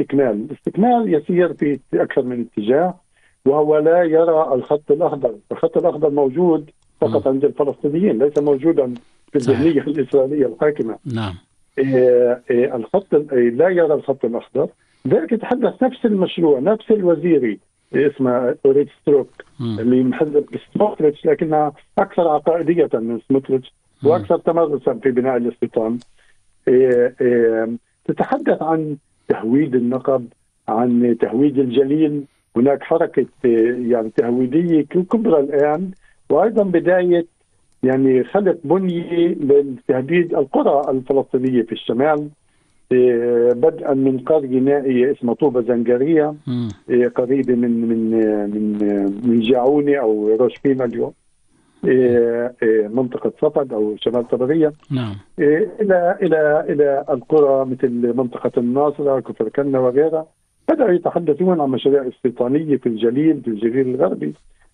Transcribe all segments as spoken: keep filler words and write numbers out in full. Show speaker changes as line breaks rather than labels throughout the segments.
الاستكمال. الاستكمال يسير في أكثر من اتجاه، وهو لا يرى الخط الأخضر. الخط الأخضر موجود فقط عند الفلسطينيين، ليس موجودا في الذهنية الإسرائيلية الحاكمة.
نعم.
إيه إيه الخط إيه لا يرى الخط الأخضر. ذلك يتحدث نفس المشروع، نفس الوزيري إيه اسمه أوريت ستروك اللي محزب سموتريتش، لكنها أكثر عقائدية من سموتريتش وأكثر تمرسا في بناء الاستيطان. إيه إيه تتحدث عن تهويد النقب، عن تهويد الجليل. هناك حركة إيه يعني تهويدية كبرى الآن، وأيضا بداية يعني خلق بنية لتهديد القرى الفلسطينية في الشمال، إيه بدءا من قرية نائية اسمها طوبة زنجرية، إيه قريبة من من من من جاعوني أو روشبيما اليوم، إيه إيه منطقة صفد أو شمال طبرية.
نعم.
إيه إلى إلى إلى القرى مثل منطقة الناصرة، كفر كنا وغيرها. بدأوا يتحدثون عن مشاريع استيطانية في الجليل، في الجليل الغربي،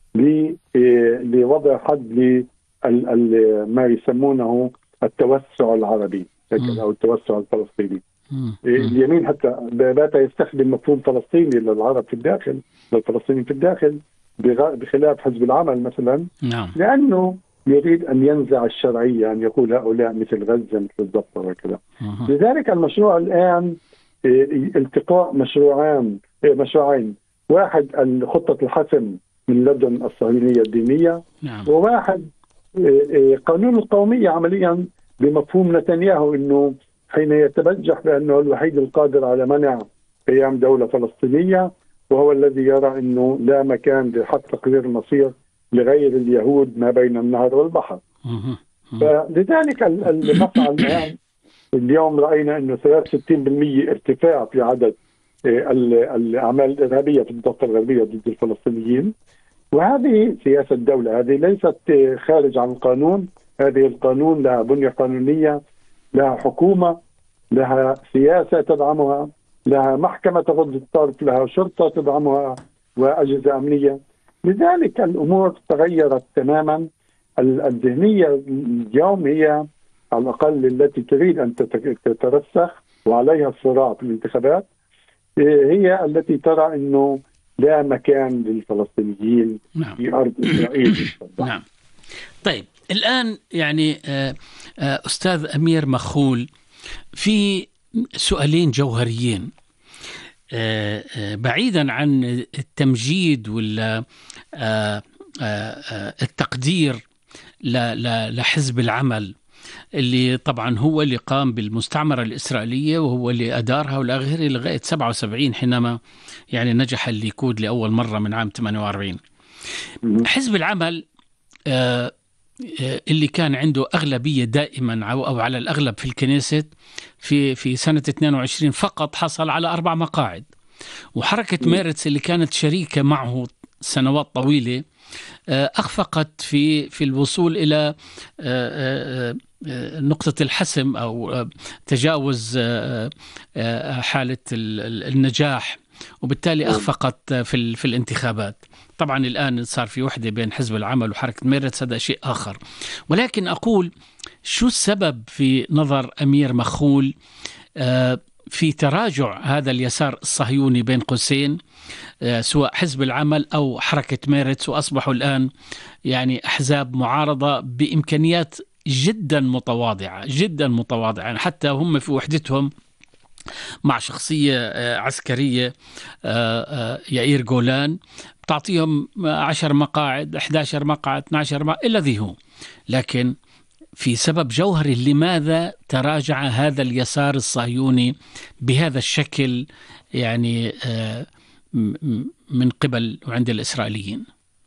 لوضع حد ل ما يسمونه التوسع العربي أو التوسع الفلسطيني. اليمين حتى بات يستخدم مفهوم فلسطيني للعرب في الداخل، للفلسطينيين في الداخل، بخلاف حزب العمل مثلا.
نعم.
لأنه يريد أن ينزع الشرعية، أن يقول هؤلاء مثل غزة مثل الضفة وكذا. لذلك المشروع الآن التقاء مشروعان مشروعين، واحد خطة الحسم من لدن الصهيونية الدينية،
نعم.
وواحد قانون القومية عمليا بمفهوم نتنياهو، أنه حين يتبجح بأنه الوحيد القادر على منع قيام دولة فلسطينية، وهو الذي يرى أنه لا مكان لحق تقرير المصير لغير اليهود ما بين النهر والبحر. فلذلك المفعل الآن اليوم رأينا أنه ثلاثة وستين بالمئة ارتفاع في عدد الأعمال الإرهابية في الضفة الغربية ضد الفلسطينيين. وهذه سياسة الدولة، هذه ليست خارج عن القانون. هذه القانون لها بنية قانونية، لها حكومة، لها سياسة تدعمها، لها محكمة تغض الطرف، لها شرطة تدعمها وأجهزة أمنية. لذلك الأمور تغيرت تماما. الذهنية اليوم هي على الأقل التي تريد أن تترسخ وعليها الصراع في الانتخابات، هي التي ترى أنه لا مكان للفلسطينيين
نعم.
في أرض إسرائيل.
نعم. طيب الآن يعني أستاذ أمير مخول، في سؤالين جوهريين بعيدا عن التمجيد ولا التقدير لحزب العمل اللي طبعا هو اللي قام بالمستعمرة الإسرائيلية وهو اللي أدارها والآخر لغاية سبعة وسبعين حينما يعني نجح الليكود لأول مرة من عام ثمانية وأربعين. حزب العمل اللي كان عنده أغلبية دائما أو على الأغلب في الكنيست في في سنة اثنين وعشرين فقط حصل على أربع مقاعد. وحركة ميرتس اللي كانت شريكة معه سنوات طويلة أخفقت في في الوصول إلى نقطة الحسم أو تجاوز حالة النجاح، وبالتالي أخفقت في في الانتخابات. طبعا الآن صار في وحدة بين حزب العمل وحركة ميرتس، هذا شيء آخر. ولكن أقول شو السبب في نظر أمير مخول في تراجع هذا اليسار الصهيوني بين قوسين، سواء حزب العمل أو حركة ميرتس، وأصبحوا الآن يعني أحزاب معارضة بإمكانيات جدا متواضعة جدا متواضعة، حتى هم في وحدتهم مع شخصية عسكرية يائير جولان تعطيهم عشر مقاعد، إحدى عشر مقعد، اثني عشر مقعد إلا ذي هو. لكن في سبب جوهري لماذا تراجع هذا اليسار الصهيوني بهذا الشكل يعني من قبل وعند الإسرائيليين؟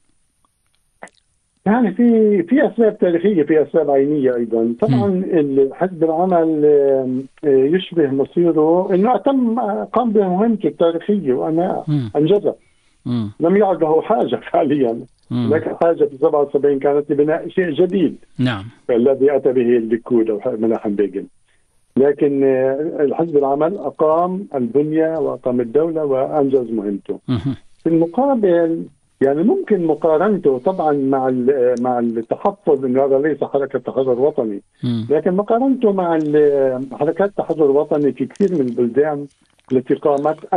يعني في في أسباب تاريخية، في أسباب عينية أيضا. طبعا حزب العمل يشبه مصيره أنه أتم قام بمهمته التاريخية وأنا أنجزها. لم يعد له حاجة فعليا، لكن حاجة في سبعة وسبعين كانت لبناء شيء جديد.
نعم.
الذي أتى به الليكود أو مناحم بيغن. لكن الحزب العمل أقام البنية وأقام الدولة وأنجز مهمته. في المقابل يعني ممكن مقارنته طبعا مع مع التحفظ انه هذا ليس حركه تحرر وطني، لكن مقارنته مع حركات تحرر وطني في كثير من البلدان التي قامت